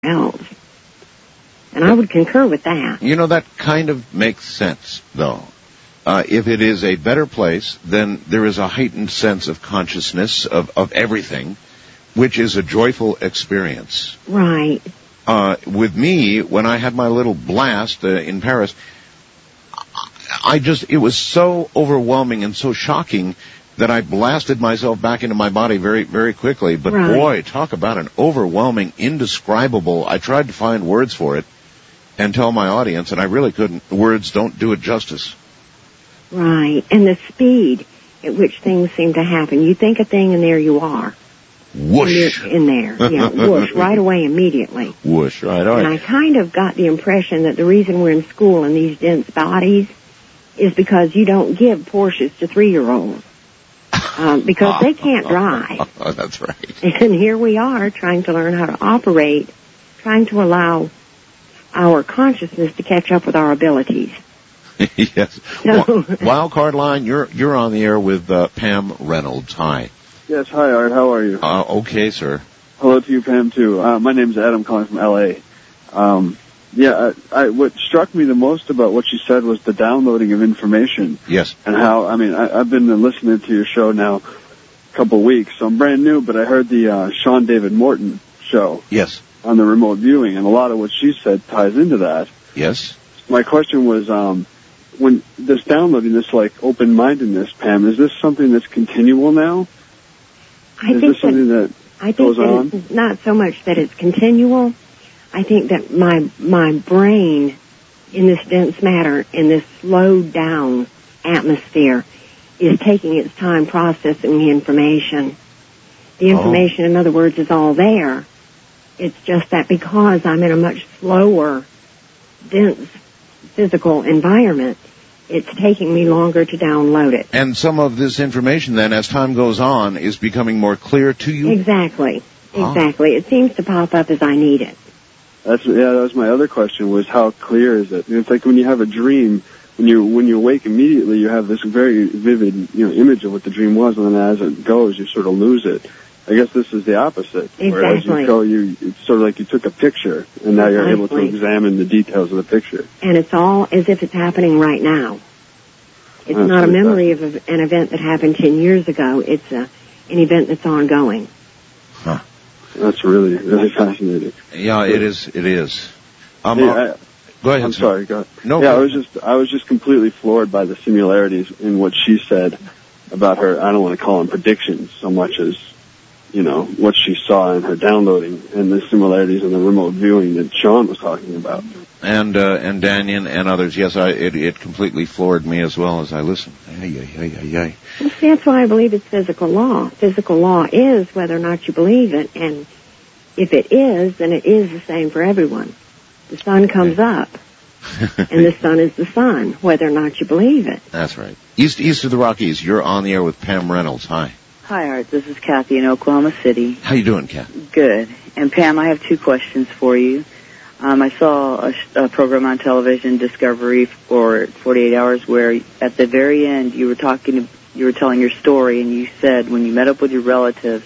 else. And I would concur with that. You know, that kind of makes sense, though. If it is a better place, then there is a heightened sense of consciousness of everything, which is a joyful experience. Right. With me, when I had my little blast in Paris, it was so overwhelming and so shocking that I blasted myself back into my body very, very quickly. But right. Boy, talk about an overwhelming, indescribable. I tried to find words for it and tell my audience, and I really couldn't. Words don't do it justice. Right. And the speed at which things seem to happen. You think a thing and there you are. Whoosh. In there. Yeah, whoosh, right away, immediately. Whoosh, right. All right. And I kind of got the impression that the reason we're in school in these dense bodies is because you don't give Porsches to 3-year-olds. Because they can't drive. Oh, that's right. And here we are trying to learn how to operate, trying to allow our consciousness to catch up with our abilities. Yes. So, Wild Card Line, you're on the air with Pam Reynolds. Hi. Yes, hi, Art. How are you? Okay, sir. Hello to you, Pam, too. My name's Adam, calling from L.A. What struck me the most about what you said was the downloading of information. Yes. And how, I've been listening to your show now a couple of weeks, so I'm brand new, but I heard the Sean David Morton show. Yes. On the remote viewing, and a lot of what she said ties into that. Yes. My question was, when this downloading, this open-mindedness, Pam, is this something that's continual now? I think it's not so much that it's continual. I think that my brain in this dense matter, in this slowed down atmosphere, is taking its time processing the information. The information, in other words, is all there. It's just that because I'm in a much slower, dense physical environment, it's taking me longer to download it. And some of this information then, as time goes on, is becoming more clear to you? Exactly. It seems to pop up as I need it. That was my other question, was how clear is it? It's like when you have a dream, when you awake immediately, you have this very vivid, image of what the dream was, and then as it goes, you sort of lose it. I guess this is the opposite. Exactly. Where as you go, it's sort of like you took a picture, and now you're able to examine the details of the picture. And it's all as if it's happening right now. It's not a memory of an event that happened 10 years ago. It's an event that's ongoing. Huh. That's really, really fascinating. Yeah, it is. It is. Go ahead. I'm sorry. Go ahead. No. Yeah, I was just completely floored by the similarities in what she said about her. I don't want to call them predictions so much as, what she saw in her downloading and the similarities in the remote viewing that Sean was talking about. And Danyan and others, yes, it completely floored me as well as I listened. Well, that's why I believe it's physical law. Physical law is whether or not you believe it, and if it is, then it is the same for everyone. The sun comes up, and the sun is the sun, whether or not you believe it. That's right. East of the Rockies, you're on the air with Pam Reynolds. Hi. Hi, Art. This is Kathy in Oklahoma City. How you doing, Kathy? Good. And Pam, I have 2 questions for you. I saw a program on television, Discovery, for 48 Hours, where at the very end you were telling your story, and you said when you met up with your relatives,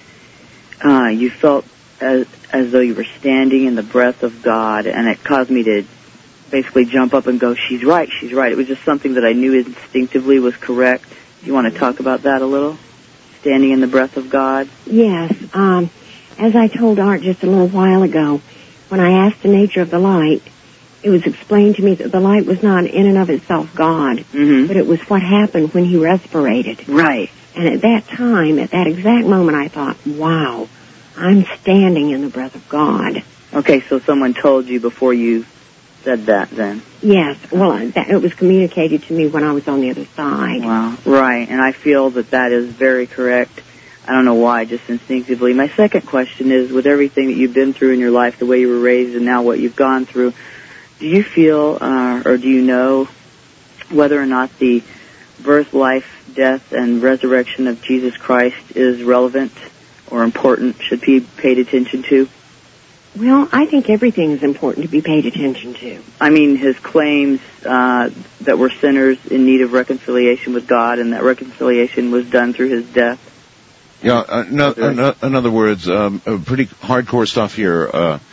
you felt as though you were standing in the breath of God, and it caused me to basically jump up and go, she's right. It was just something that I knew instinctively was correct. Do you want to talk about that a little? Standing in the breath of God? Yes. As I told Art just a little while ago, when I asked the nature of the light, it was explained to me that the light was not in and of itself God, but it was what happened when he respirated. Right. And at that time, at that exact moment, I thought, wow, I'm standing in the breath of God. Okay, so someone told you before you said that then? Yes. Well, it was communicated to me when I was on the other side. Wow. Right. And I feel that is very correct. I don't know why, just instinctively. My second question is, with everything that you've been through in your life, the way you were raised and now what you've gone through, do you feel or do you know whether or not the birth, life, death, and resurrection of Jesus Christ is relevant or important, should be paid attention to? Well, I think everything is important to be paid attention to. I mean, his claims that we're sinners in need of reconciliation with God, and that reconciliation was done through his death. Yeah, in other words, pretty hardcore stuff here.